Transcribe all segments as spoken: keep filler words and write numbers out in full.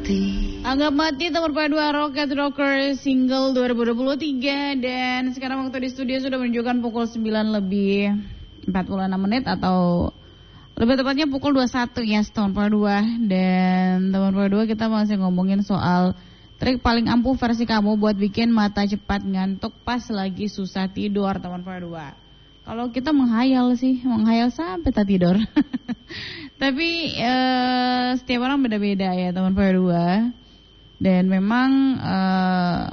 Anggap mati teman pada dua Rocket Rocker single dua ribu dua puluh tiga. Dan sekarang waktu di studio sudah menunjukkan pukul sembilan lebih empat puluh enam menit, atau lebih tepatnya pukul dua puluh satu ya, teman pada dua. Dan teman pada dua kita masih ngomongin soal trik paling ampuh versi kamu buat bikin mata cepat ngantuk pas lagi susah tidur, teman pada dua. Kalau kita menghayal sih, menghayal sampai tak tidur. Tapi eh, setiap orang beda-beda ya teman pada dua. Dan memang eh,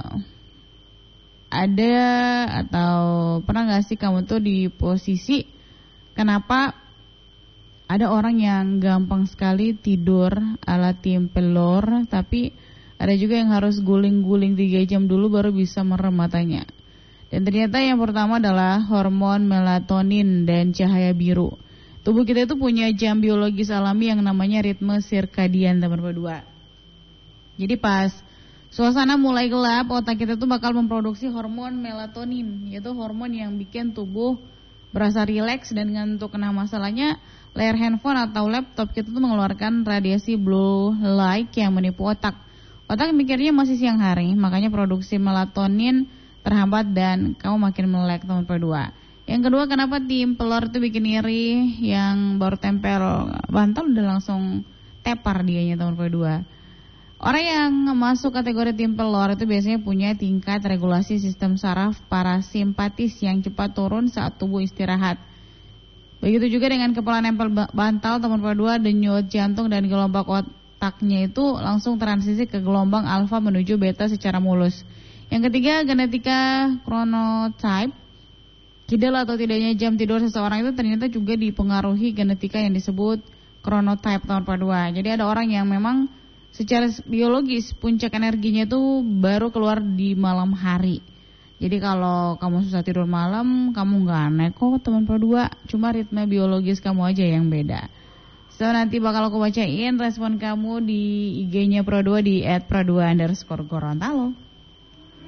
ada atau pernah gak sih kamu tuh di posisi kenapa ada orang yang gampang sekali tidur ala tim pelor, tapi ada juga yang harus guling-guling tiga jam dulu baru bisa merem matanya. Dan ternyata yang pertama adalah hormon melatonin dan cahaya biru. Tubuh kita itu punya jam biologis alami yang namanya ritme sirkadian, teman berdua. Jadi pas suasana mulai gelap, otak kita tuh bakal memproduksi hormon melatonin, yaitu hormon yang bikin tubuh berasa rileks dan ngantuk. Nah, masalahnya layar handphone atau laptop kita tuh mengeluarkan radiasi blue light yang menipu otak. Otak mikirnya masih siang hari, makanya produksi melatonin terhambat dan kamu makin melek, teman berdua. Yang kedua, kenapa tim pelor itu bikin iri, yang baru tempel bantal udah langsung tepar dianya, teman berdua. Orang yang masuk kategori tim pelor itu biasanya punya tingkat regulasi sistem saraf parasimpatis yang cepat turun saat tubuh istirahat. Begitu juga dengan kepala nempel bantal, teman berdua, denyut jantung dan gelombang otaknya itu langsung transisi ke gelombang alfa menuju beta secara mulus. Yang ketiga, genetika chronotype. Kidal atau tidaknya jam tidur seseorang itu ternyata juga dipengaruhi genetika yang disebut chronotype, tahun dua. Jadi ada orang yang memang secara biologis puncak energinya itu baru keluar di malam hari. Jadi kalau kamu susah tidur malam, kamu nggak aneh kok, teman dua. Cuma ritme biologis kamu aja yang beda. So nanti bakal aku bacain respon kamu di I G-nya Pro dua di et pro dua underscore Gorontalo.